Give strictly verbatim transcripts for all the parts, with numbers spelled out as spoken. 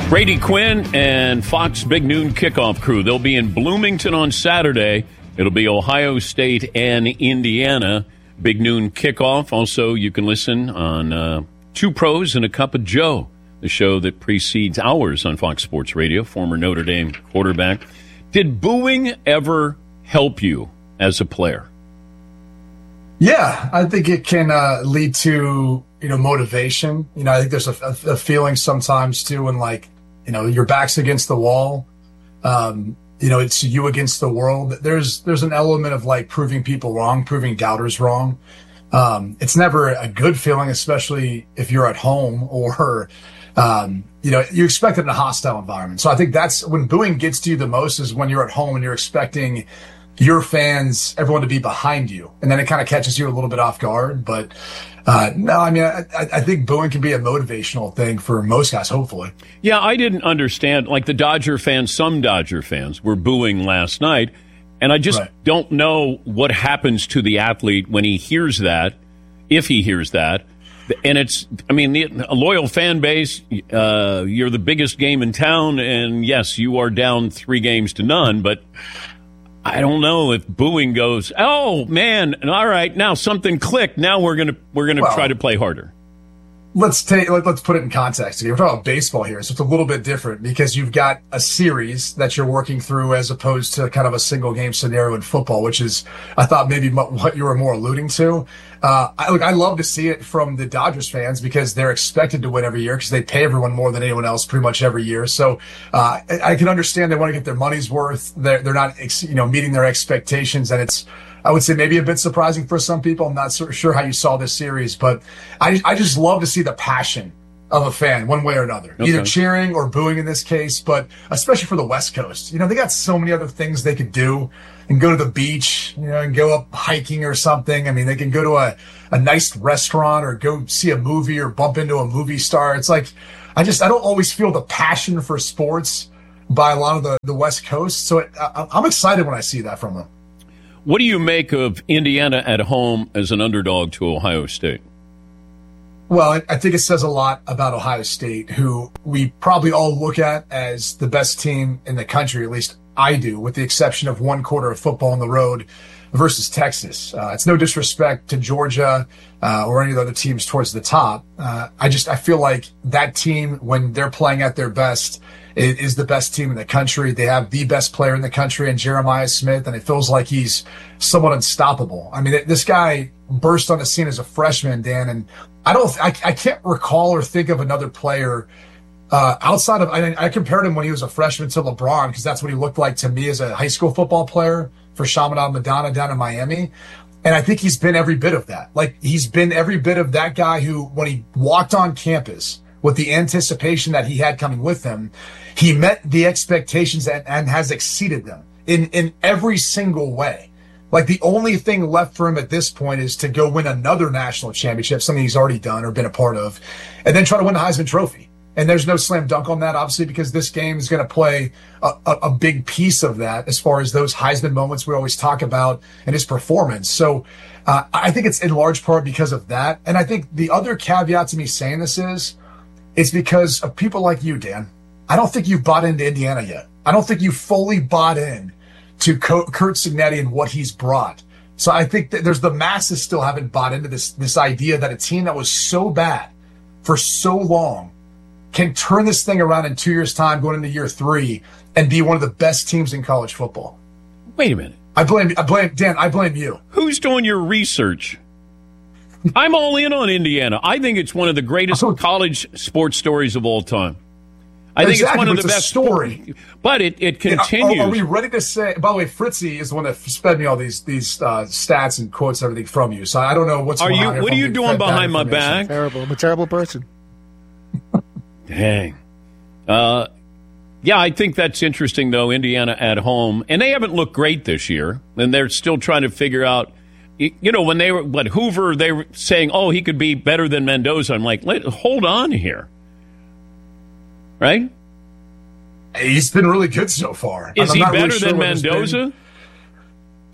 Brady Quinn and Fox Big Noon Kickoff Crew. They'll be in Bloomington on Saturday. It'll be Ohio State and Indiana. Big Noon Kickoff. Also, you can listen on uh, Two Pros and a Cup of Joe, the show that precedes ours on Fox Sports Radio. Former Notre Dame quarterback. Did booing ever help you as a player? Yeah, I think it can uh, lead to, you know, motivation. You know, I think there's a, a, a feeling sometimes too when, like, you know, your back's against the wall. Um, you know, it's you against the world. There's there's an element of like proving people wrong, proving doubters wrong. Um, it's never a good feeling, especially if you're at home or, um, you know, you expect it in a hostile environment. So I think that's when booing gets to you the most is when you're at home and you're expecting your fans, everyone to be behind you. And then it kind of catches you a little bit off guard. But uh, no, I mean, I, I think booing can be a motivational thing for most guys, hopefully. Yeah, I didn't understand. Like the Dodger fans, some Dodger fans were booing last night. And I just right. don't know what happens to the athlete when he hears that, if he hears that. And it's, I mean, the, a loyal fan base, uh, you're the biggest game in town. And yes, you are down three games to none, but I don't know if booing goes, oh man, all right, now something clicked. Now we're gonna we're gonna well, try to play harder. Let's take let, let's put it in context. We're talking about baseball here, so it's a little bit different because you've got a series that you're working through as opposed to kind of a single game scenario in football, which is I thought maybe what you were more alluding to. Uh, I, look, I love to see it from the Dodgers fans because they're expected to win every year because they pay everyone more than anyone else pretty much every year. So uh, I, I can understand they want to get their money's worth. They're, they're not, ex, you know, meeting their expectations, and it's, I would say, maybe a bit surprising for some people. I'm not so sure how you saw this series, but I, I just love to see the passion of a fan one way or another, okay. Either cheering or booing in this case, but especially for the West Coast. You know, they got so many other things they could do and go to the beach, you know, and go up hiking or something. I mean, they can go to a, a nice restaurant or go see a movie or bump into a movie star. It's like, I just, I don't always feel the passion for sports by a lot of the, the West Coast. So it, I, I'm excited when I see that from them. What do you make of Indiana at home as an underdog to Ohio State? Well, I think it says a lot about Ohio State, who we probably all look at as the best team in the country, at least I do, with the exception of one quarter of football on the road versus Texas. Uh, it's no disrespect to Georgia uh, or any of the other teams towards the top. Uh, I just I feel like that team, when they're playing at their best, it is the best team in the country. They have the best player in the country in Jeremiah Smith, and it feels like he's somewhat unstoppable. I mean, this guy burst on the scene as a freshman, Dan, and I don't, I, I can't recall or think of another player uh, outside of, I, I compared him when he was a freshman to LeBron because that's what he looked like to me as a high school football player for Chaminade Madonna down in Miami. And I think he's been every bit of that. Like, he's been every bit of that guy who, when he walked on campus with the anticipation that he had coming with him, he met the expectations and, and has exceeded them in, in every single way. Like, the only thing left for him at this point is to go win another national championship, something he's already done or been a part of, and then try to win the Heisman Trophy. And there's no slam dunk on that, obviously, because this game is going to play a, a, a big piece of that as far as those Heisman moments we always talk about and his performance. So uh, I think it's in large part because of that. And I think the other caveat to me saying this is, it's because of people like you, Dan. I don't think you've bought into Indiana yet. I don't think you fully bought in to Kurt Cignetti and what he's brought. So I think that there's the masses still haven't bought into this, this idea that a team that was so bad for so long can turn this thing around in two years' time, going into year three, and be one of the best teams in college football. Wait a minute. I blame, I blame, Dan, I blame you. Who's doing your research? I'm all in on Indiana. I think it's one of the greatest college sports stories of all time. I think exactly, it's one of the best story, but it, it continues. Are, are we ready to say? By the way, Fritzy is the one that fed me all these these uh, stats and quotes, everything from you. So I don't know what's are going you. on here what are you doing behind my back? Terrible. I'm a terrible person. Dang. Uh, yeah, I think that's interesting though. Indiana at home, and they haven't looked great this year, and they're still trying to figure out. You know, when they were what Hoover, they were saying, "Oh, he could be better than Mendoza." I'm like, Let, hold on here. Right? He's been really good so far. Is I'm he not better really sure than Mendoza?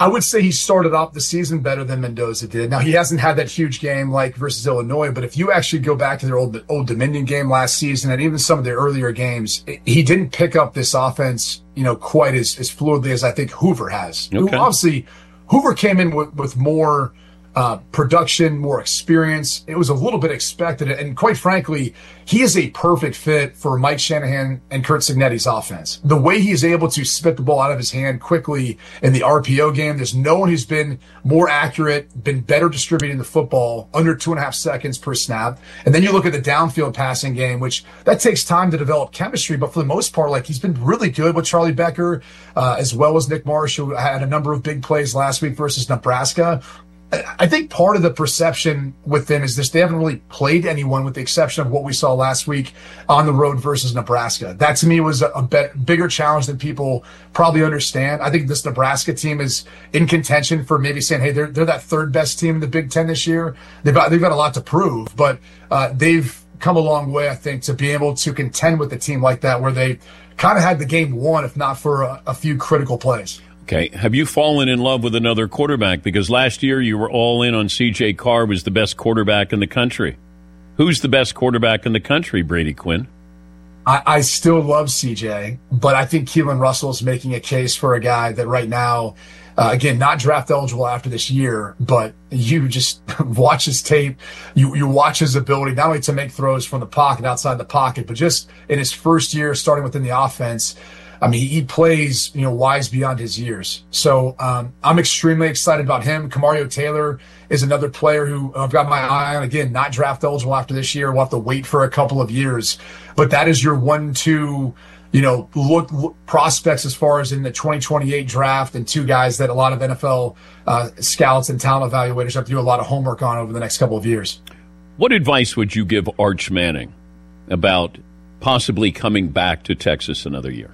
I would say he started off the season better than Mendoza did. Now, he hasn't had that huge game like versus Illinois, but if you actually go back to their old, old Dominion game last season and even some of the earlier games, he didn't pick up this offense, you know, quite as, as fluidly as I think Hoover has. Okay. Who obviously, Hoover came in with, with more uh, production, more experience. It was a little bit expected. And quite frankly, he is a perfect fit for Mike Shanahan and Curt Cignetti's offense. The way he is able to spit the ball out of his hand quickly in the R P O game, there's no one who's been more accurate, been better distributing the football under two and a half seconds per snap. And then you look at the downfield passing game, which that takes time to develop chemistry. But for the most part, like he's been really good with Charlie Becker, uh, as well as Nick Marsh, who had a number of big plays last week versus Nebraska. I think part of the perception with them is this: they haven't really played anyone with the exception of what we saw last week on the road versus Nebraska. That to me was a, a bit bigger challenge than people probably understand. I think this Nebraska team is in contention for maybe saying, hey, they're they're that third best team in the Big Ten this year. They've got, they've got a lot to prove, but uh, they've come a long way, I think, to be able to contend with a team like that where they kind of had the game won, if not for a, a few critical plays. Okay. Have you fallen in love with another quarterback? Because last year you were all in on C J Carr was the best quarterback in the country. Who's the best quarterback in the country, Brady Quinn? I, I still love C J, but I think Keelan Russell is making a case for a guy that right now, uh, again, not draft eligible after this year, but you just watch his tape. You, you watch his ability not only to make throws from the pocket, outside the pocket, but just in his first year starting within the offense. I mean, he plays, you know, wise beyond his years. So um, I'm extremely excited about him. Kamario Taylor is another player who I've got my eye on. Again, not draft eligible after this year. We'll have to wait for a couple of years. But that is your one, two, you know, look, look prospects as far as in the twenty twenty-eight draft, and two guys that a lot of N F L uh, scouts and talent evaluators have to do a lot of homework on over the next couple of years. What advice would you give Arch Manning about possibly coming back to Texas another year?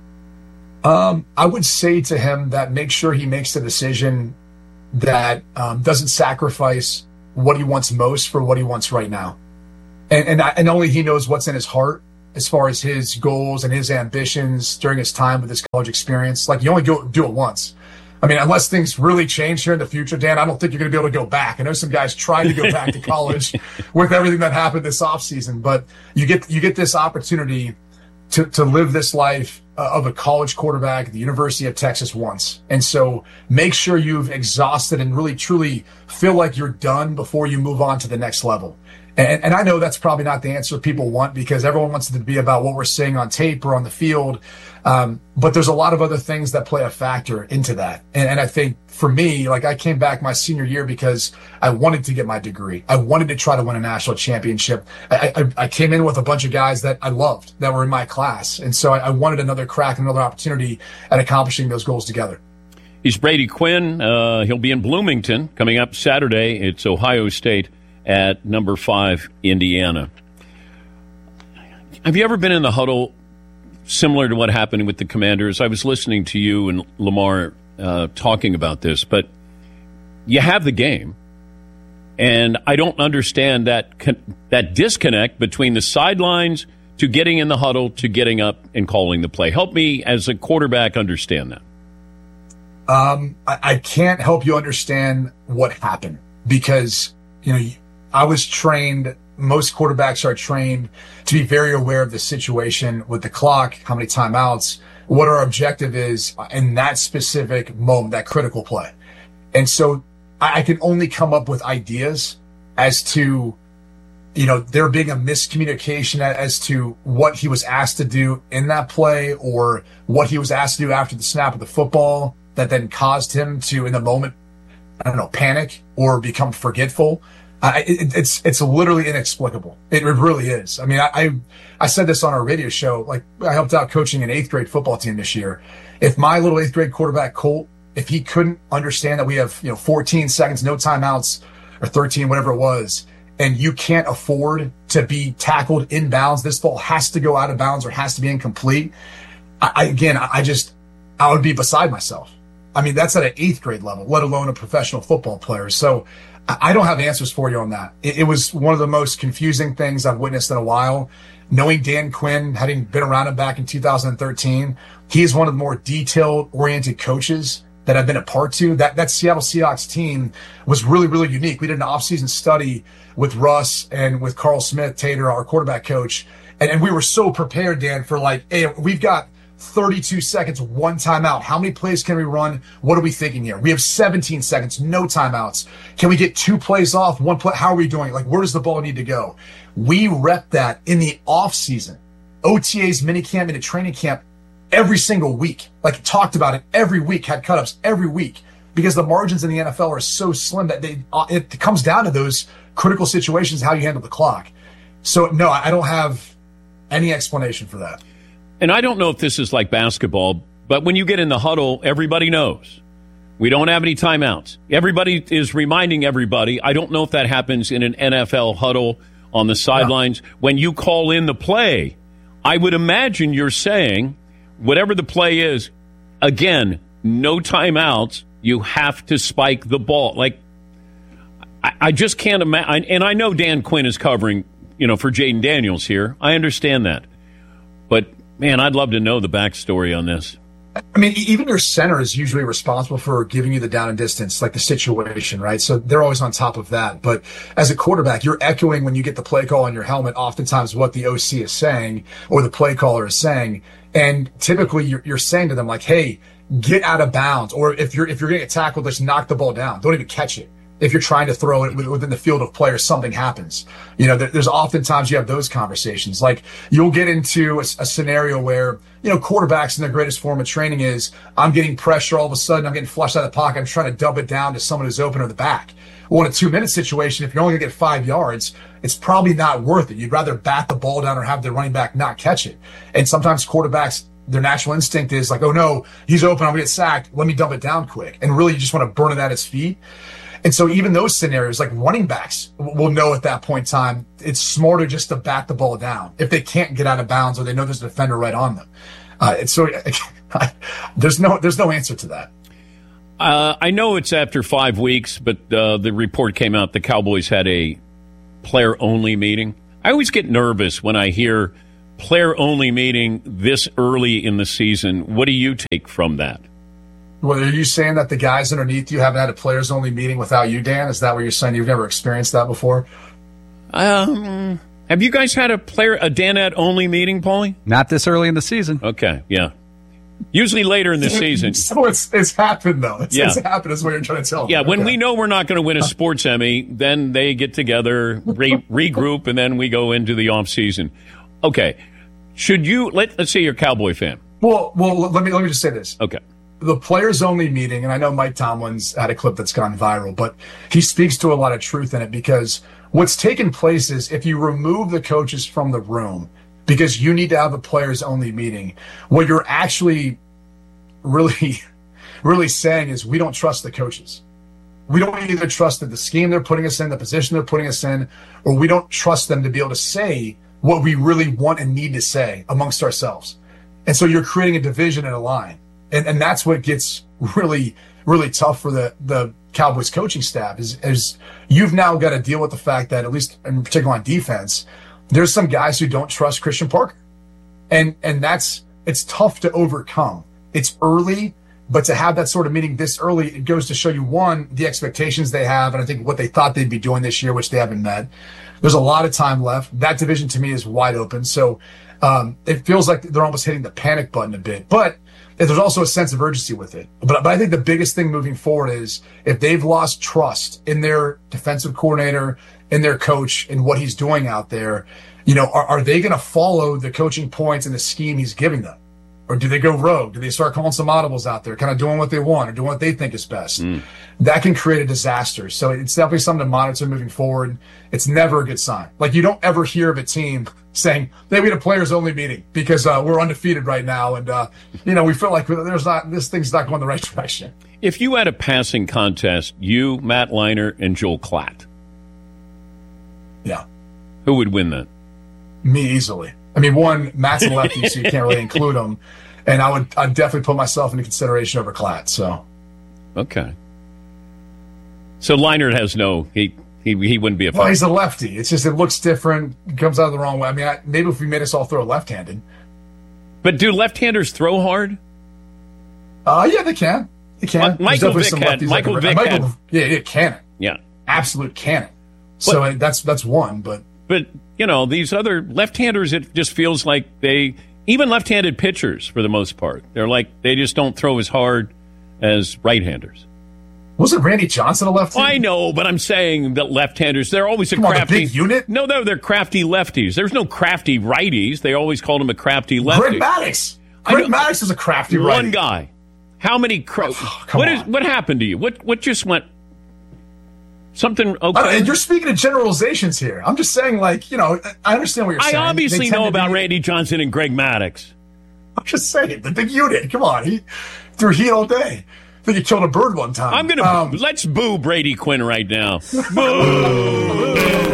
Um, I would say to him that make sure he makes the decision that um, doesn't sacrifice what he wants most for what he wants right now. And, and, and only he knows what's in his heart as far as his goals and his ambitions during his time with his college experience. Like, you only go do it once. I mean, unless things really change here in the future, Dan, I don't think you're going to be able to go back. I know some guys tried to go back to college with everything that happened this offseason, but you get you get this opportunity to, to live this life uh, of a college quarterback at the University of Texas once. And so make sure you've exhausted and really truly feel like you're done before you move on to the next level. And, and I know that's probably not the answer people want, because everyone wants it to be about what we're seeing on tape or on the field. Um, but there's a lot of other things that play a factor into that. And, and I think for me, like, I came back my senior year because I wanted to get my degree. I wanted to try to win a national championship. I, I, I came in with a bunch of guys that I loved that were in my class. And so I, I wanted another crack, another opportunity at accomplishing those goals together. He's Brady Quinn. Uh, he'll be in Bloomington coming up Saturday. It's Ohio State at number five, Indiana. Have you ever been in the huddle similar to what happened with the Commanders? I was listening to you and Lamar uh, talking about this, but you have the game, and I don't understand that con- that disconnect between the sidelines to getting in the huddle to getting up and calling the play. Help me as a quarterback understand that. Um, I, I can't help you understand what happened, because, you know, I was trained, most quarterbacks are trained to be very aware of the situation with the clock, how many timeouts, what our objective is in that specific moment, that critical play. And so I, I can only come up with ideas as to, you know, there being a miscommunication as to what he was asked to do in that play, or what he was asked to do after the snap of the football that then caused him to, in the moment, I don't know, panic or become forgetful. Uh, it, it's it's literally inexplicable. It really is. I mean, I, I I said this on our radio show. Like, I helped out coaching an eighth grade football team this year. If my little eighth grade quarterback Colt, if he couldn't understand that we have, you know, fourteen seconds, no timeouts, or thirteen, whatever it was, and you can't afford to be tackled inbounds, this ball has to go out of bounds or has to be incomplete. I, I again, I, I just I would be beside myself. I mean, that's at an eighth grade level, let alone a professional football player. So I don't have answers for you on that. It, it was one of the most confusing things I've witnessed in a while. Knowing Dan Quinn, having been around him back in two thousand thirteen, he is one of the more detailed-oriented coaches that I've been a part to. That that Seattle Seahawks team was really, really unique. We did an offseason study with Russ and with Carl Smith, Tater, our quarterback coach, and, and we were so prepared, Dan, for like, hey, we've got thirty-two seconds, one timeout. How many plays can we run? What are we thinking here? We have seventeen seconds, no timeouts. Can we get two plays off, one play? How are we doing? Like, where does the ball need to go? We rep that in the off season, O T As, minicamp, into training camp every single week. Like, talked about it every week, had cut-ups every week, because the margins in the N F L are so slim that they, it comes down to those critical situations, how you handle the clock. So, no, I don't have any explanation for that. And I don't know if this is like basketball, but when you get in the huddle, everybody knows. We don't have any timeouts. Everybody is reminding everybody. I don't know if that happens in an N F L huddle on the sidelines. Yeah. When you call in the play, I would imagine you're saying, whatever the play is, again, no timeouts. You have to spike the ball. Like, I, I just can't imagine. And I know Dan Quinn is covering, you know, for Jaden Daniels here. I understand that. But man, I'd love to know the backstory on this. I mean, even your center is usually responsible for giving you the down and distance, like the situation, right? So they're always on top of that. But as a quarterback, you're echoing when you get the play call on your helmet, oftentimes what the O C is saying or the play caller is saying. And typically you're, you're saying to them like, hey, get out of bounds. Or if you're, if you're going to get tackled, just knock the ball down. Don't even catch it. If you're trying to throw it within the field of players, something happens. You know, there's oftentimes you have those conversations. Like, you'll get into a, a scenario where, you know, quarterbacks in their greatest form of training is, I'm getting pressure all of a sudden, I'm getting flushed out of the pocket, I'm trying to dub it down to someone who's open or the back. Well, in a two-minute situation, if you're only going to get five yards, it's probably not worth it. You'd rather bat the ball down or have the running back not catch it. And sometimes quarterbacks, their natural instinct is like, oh no, he's open, I'm going to get sacked, let me dump it down quick. And really, you just want to burn it at his feet. And so even those scenarios, like running backs will know at that point in time, it's smarter just to bat the ball down if they can't get out of bounds or they know there's a defender right on them. Uh, and so there's no there's no answer to that. Uh, I know it's after five weeks, but uh, the report came out the Cowboys had a player-only meeting. I always get nervous when I hear player-only meeting this early in the season. What do you take from that? Well, are you saying that the guys underneath you haven't had a players-only meeting without you, Dan? Is that what you're saying? You've never experienced that before? Um, have you guys had a player a Danette-only meeting, Paulie? Not this early in the season. Okay, yeah. Usually later in the season. So it's it's happened, though. It's, yeah. it's happened is what you're trying to tell me. Yeah, when okay. we know we're not going to win a sports Emmy, then they get together, re- regroup, and then we go into the off-season. Okay. Should you, let, let's say you're a Cowboy fan. Well, well, let me let me just say this. Okay. The players-only meeting, and I know Mike Tomlin's had a clip that's gone viral, but he speaks to a lot of truth in it, because what's taken place is if you remove the coaches from the room because you need to have a players-only meeting, what you're actually really, really saying is we don't trust the coaches. We don't either trust the scheme they're putting us in, the position they're putting us in, or we don't trust them to be able to say what we really want and need to say amongst ourselves. And so you're creating a division and a line. And and that's what gets really, really tough for the, the Cowboys coaching staff is, is you've now got to deal with the fact that, at least in particular on defense, there's some guys who don't trust Christian Parker. And and that's, it's tough to overcome. It's early, but to have that sort of meeting this early, it goes to show you, one, the expectations they have, and I think what they thought they'd be doing this year, which they haven't met. There's a lot of time left. That division to me is wide open. So um, it feels like they're almost hitting the panic button a bit. But there's also a sense of urgency with it. But, but I think the biggest thing moving forward is if they've lost trust in their defensive coordinator, in their coach, in what he's doing out there, you know, are, are they going to follow the coaching points and the scheme he's giving them? Or do they go rogue? Do they start calling some audibles out there, kind of doing what they want or doing what they think is best? Mm. That can create a disaster. So it's definitely something to monitor moving forward. It's never a good sign. Like, you don't ever hear of a team saying, hey, we had a players-only meeting because uh, we're undefeated right now. And, uh, you know, we feel like there's not this thing's not going the right direction. If you had a passing contest, you, Matt Leinart, and Joel Klatt. Yeah. Who would win that? Me easily. I mean, one, Matt's a lefty, so you can't really include him. And I would I'd definitely put myself into consideration over Klatt. So, okay. So Leinart has no he he he wouldn't be a. Well, he's a lefty. It's just it looks different. It comes out of the wrong way. I mean, I, maybe if we made us all throw left-handed. But do left-handers throw hard? Uh, yeah, they can. He can. Ma- Michael Vick had. Michael Vick had. Yeah, yeah, cannon. Yeah. Absolute cannon. So but, that's that's one, but. But, you know, these other left-handers, it just feels like they, even left-handed pitchers for the most part, they're like, they just don't throw as hard as right-handers. Wasn't Randy Johnson a lefty? Well, I know, but I'm saying that left-handers, they're always a Come crafty. On, the big unit? No, no, they're crafty lefties. There's no crafty righties. They always called him a crafty lefty. Greg Maddux. Greg Maddux is a crafty righty. One guy. How many? Cra- oh, what on. is? What happened to you? What? What just went? Something. Okay. And you're speaking of generalizations here. I'm just saying, like, you know, I understand what you're I saying. I obviously know about be, Randy Johnson and Greg Maddux. I'm just saying, the big unit. Come on, he threw heat all day. I think he killed a bird one time. I'm gonna um, let's boo Brady Quinn right now. Boo!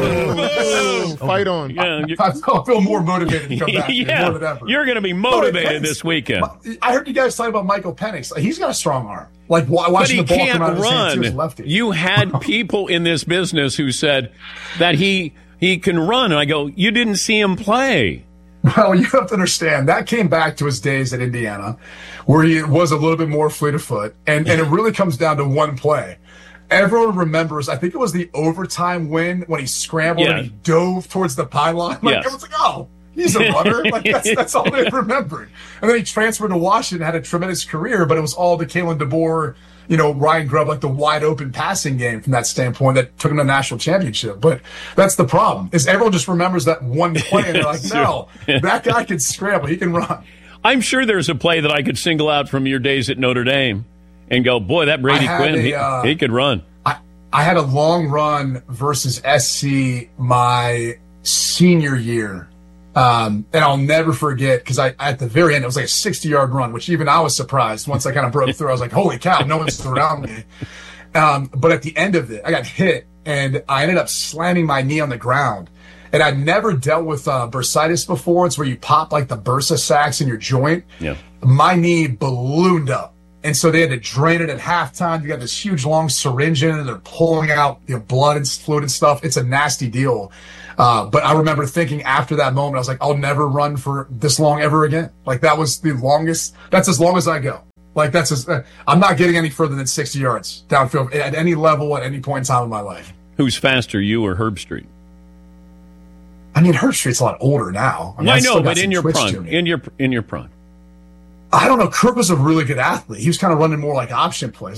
Boo! Fight on. Yeah, I feel more motivated to come back. Yeah, more than ever. You're going to be motivated this weekend. I heard you guys talking about Michael Penix. He's got a strong arm. Like watching the ball come out of his hands, he was lefty. You had people in this business who said that he he can run, and I go, you didn't see him play. Well, you have to understand, that came back to his days at Indiana, where he was a little bit more fleet of foot, and, and it really comes down to one play. Everyone remembers, I think it was the overtime win when he scrambled yeah. and he dove towards the pylon. Like, yes. I was like, oh, he's a runner. Like, that's, that's all they remembered. And then he transferred to Washington, had a tremendous career, but it was all the Kalen DeBoer, you know, Ryan Grubb, like the wide open passing game from that standpoint that took him to the national championship. But that's the problem, is everyone just remembers that one play and they're like, no, that guy can scramble. He can run. I'm sure there's a play that I could single out from your days at Notre Dame and go, boy, that Brady Quinn, a, he, uh, he could run. I, I had a long run versus S C my senior year. Um, and I'll never forget, because I at the very end, it was like a sixty-yard run, which even I was surprised. Once I kind of broke through, I was like, holy cow, no one's around me. Um, but at the end of it, I got hit, and I ended up slamming my knee on the ground. And I'd never dealt with uh, bursitis before. It's where you pop like the bursa sacs in your joint. Yeah. My knee ballooned up. And so they had to drain it at halftime. You got this huge, long syringe in it, and they're pulling out, you know, blood and fluid and stuff. It's a nasty deal. Uh, but I remember thinking after that moment, I was like, I'll never run for this long ever again. Like, that was the longest. That's as long as I go. Like, that's as, uh, I'm not getting any further than sixty yards downfield at any level at any point in time in my life. Who's faster, you or Herbstreit? I mean, Herbstreit's a lot older now. I, mean, well, I, I know, but in your prime, in your in your prime. I don't know. Kirk was a really good athlete. He was kind of running more like option plays.